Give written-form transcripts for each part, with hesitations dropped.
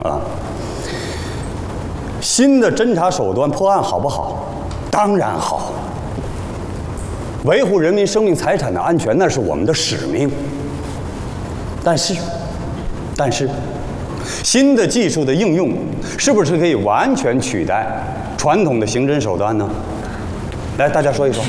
啊。新的侦查手段破案好不好？当然好。维护人民生命财产的安全，那是我们的使命。但是，新的技术的应用是不是可以完全取代传统的刑侦手段呢？来，大家说一说。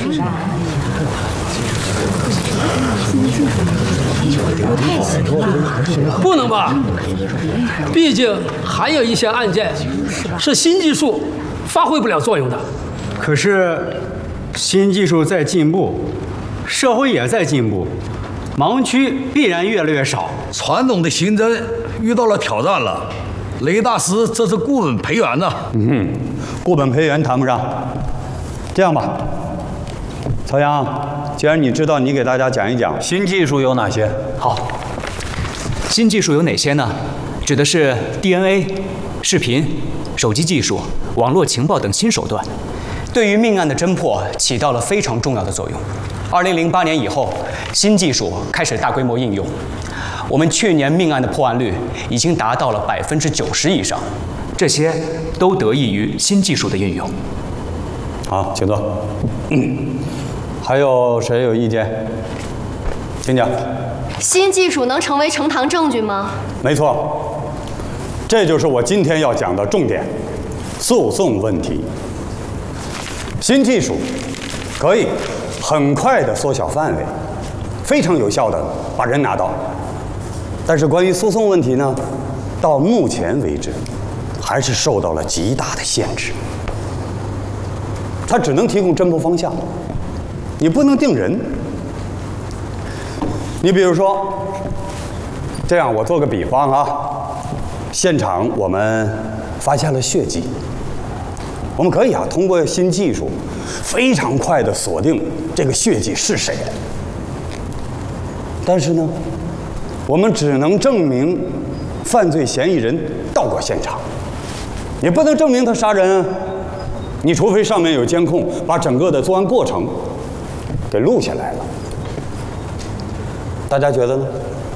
不能吧？毕竟还有一些案件是新技术发挥不了作用的。 可是，新技术在进步，社会也在进步，盲区必然越来越少。 传统的刑侦遇到了挑战了。雷大师，这是固本培元呐。 固本培元谈不上。这样吧，曹阳，既然你知道，你给大家讲一讲新技术有哪些。 好，新技术有哪些呢？指的是 DNA、视频、手机技术、网络情报等新手段，对于命案的侦破起到了非常重要的作用。2008年以后，新技术开始大规模应用，我们去年命案的破案率已经达到了90%以上，这些都得益于新技术的运用。 好，请坐。还有谁有意见？请讲。 新技术能成为呈堂证据吗？ 没错，这就是我今天要讲的重点——诉讼问题。新技术可以很快地缩小范围，非常有效地把人拿到。但是关于诉讼问题呢，到目前为止，还是受到了极大的限制。它只能提供侦破方向，你不能定人。你比如说，这样我做个比方啊，现场我们发现了血迹，我们可以通过新技术，非常快地锁定这个血迹是谁的。但是呢，我们只能证明犯罪嫌疑人到过现场，你不能证明他杀人啊。你除非上面有监控，把整个的作案过程给录下来了。大家觉得呢？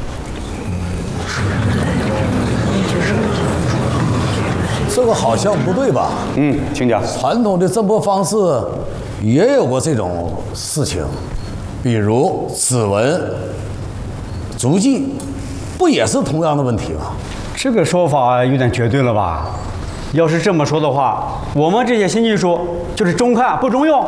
这个好像不对吧？ 请讲。 传统的侦破方式也有过这种事情，比如指纹、足迹，不也是同样的问题吗？ 这个说法有点绝对了吧？要是这么说的话，我们这些新技术就是中看不中用。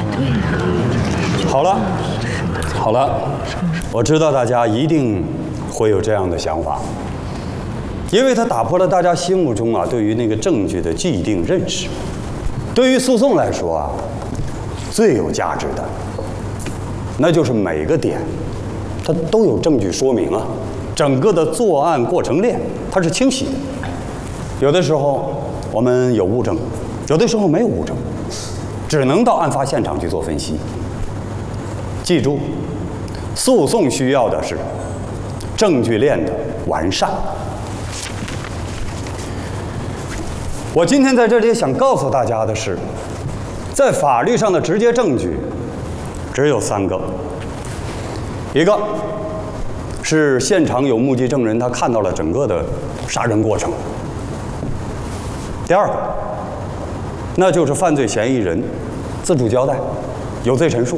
好了，我知道大家一定会有这样的想法，因为它打破了大家心目中对于那个证据的既定认识。对于诉讼来说最有价值的，那就是每个点它都有证据说明整个的作案过程链它是清晰的。有的时候我们有物证，有的时候没有物证，只能到案发现场去做分析。记住，诉讼需要的是证据链的完善。我今天在这里想告诉大家的是，在法律上的直接证据只有3个，一个是现场有目击证人，他看到了整个的杀人过程；第二个，那就是犯罪嫌疑人自主交代，有罪陈述；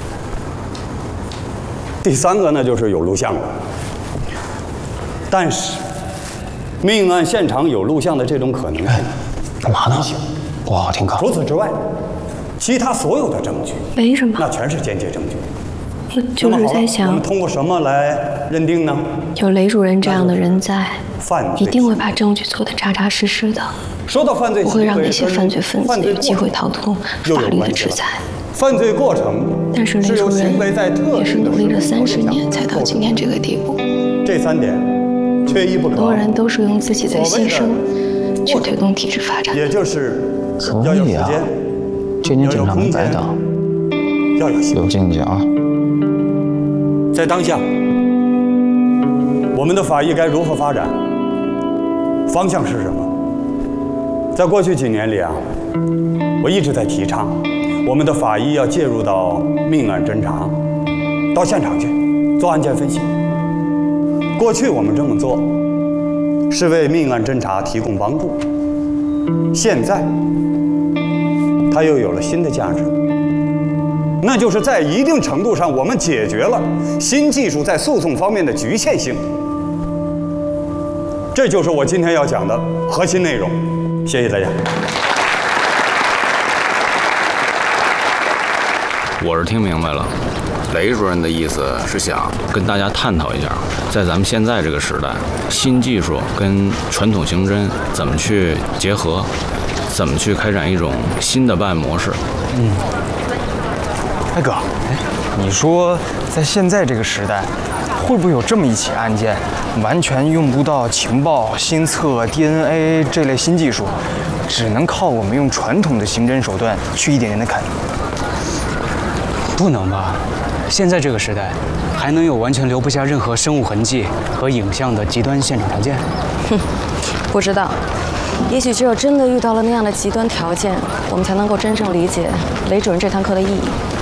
第三个呢，就是有录像了。但是，命案现场有录像的这种可能性， 干嘛呢？不好好听课。 除此之外，其他所有的证据， 没什么， 那全是间接证据。 我就是在我想们，通过什么来认定呢？ 有雷主任这样的人在， 犯罪一定会把证据做得扎扎实实的， 说到犯罪不会让那些犯罪分子有机会逃脱法律的制裁。 犯罪过程， 但是雷主任也是努力了30年才到今天这个地步。 这3点缺一不可。 很多人都是用自己的牺牲去推动体制发展， 也就是所以啊，这年警察没白当，有境界啊。 在当下，我们的法医该如何发展？方向是什么？在过去几年里我一直在提倡，我们的法医要介入到命案侦查，到现场去做案件分析。过去我们这么做， 是为命案侦查提供帮助。现在，它又有了新的价值，那就是在一定程度上，我们解决了新技术在诉讼方面的局限性。这就是我今天要讲的核心内容。谢谢大家。 我是听明白了，雷主任的意思是想跟大家探讨一下，在咱们现在这个时代，新技术跟传统刑侦怎么去结合，怎么去开展一种新的办案模式。 哎哥，你说在现在这个时代，会不会有这么一起案件，完全用不到情报、心测、DNA 这类新技术，只能靠我们用传统的刑侦手段去一点点的砍？ 不能吧？现在这个时代，还能有完全留不下任何生物痕迹和影像的极端现场条件？ 不知道，也许只有真的遇到了那样的极端条件，我们才能够真正理解雷主任这堂课的意义。